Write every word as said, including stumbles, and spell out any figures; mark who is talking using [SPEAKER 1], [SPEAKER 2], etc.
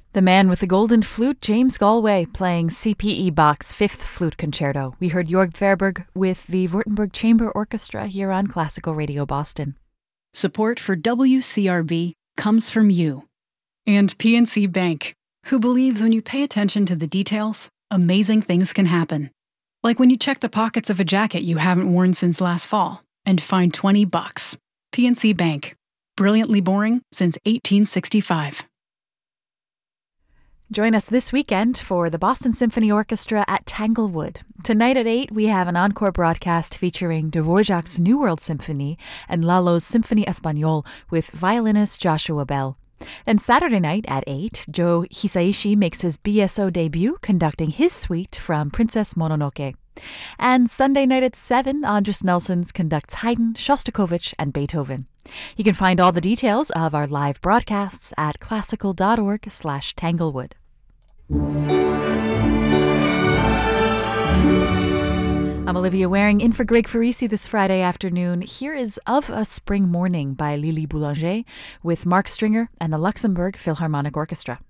[SPEAKER 1] The man with the golden flute, James Galway, playing C P E Bach's Fifth Flute Concerto. We heard Jörg Verberg with the Württemberg Chamber Orchestra here on Classical Radio Boston.
[SPEAKER 2] Support for W C R B comes from you. And P N C Bank, who believes when you pay attention to the details, amazing things can happen. Like when you check the pockets of a jacket you haven't worn since last fall and find twenty bucks. P N C Bank. Brilliantly boring since eighteen sixty-five.
[SPEAKER 1] Join us this weekend for the Boston Symphony Orchestra at Tanglewood. Tonight at eight, we have an encore broadcast featuring Dvorak's New World Symphony and Lalo's Symphonie Espagnole with violinist Joshua Bell. Then Saturday night at eight, Joe Hisaishi makes his B S O debut conducting his suite from Princess Mononoke. And Sunday night at seven, Andris Nelsons conducts Haydn, Shostakovich, and Beethoven. You can find all the details of our live broadcasts at classical.org slash Tanglewood. I'm Olivia Waring in for Greg Farisi this Friday afternoon. Here is Of a Spring Morning by Lili Boulanger with Mark Stringer and the Luxembourg Philharmonic Orchestra.